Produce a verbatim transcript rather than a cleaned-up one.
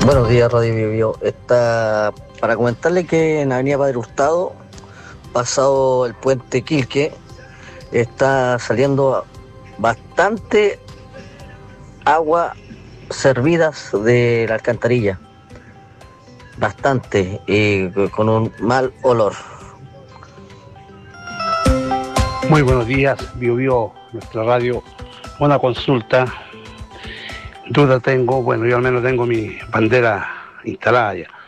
Buenos días, Radio Bio Bio. Está para comentarle que en Avenida Padre Hurtado, pasado el puente Quilque, está saliendo bastante agua servidas de la alcantarilla. Bastante, y con un mal olor. Muy buenos días, Bio Bio, nuestra radio. Una consulta. Duda tengo, bueno, yo al menos tengo mi bandera instalada ya.